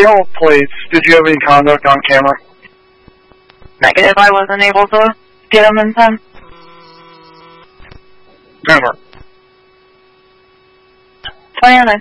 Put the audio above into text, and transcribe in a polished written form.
the old plates, did you have any conduct on camera? Negative, I wasn't able to get them in time. Never. 29.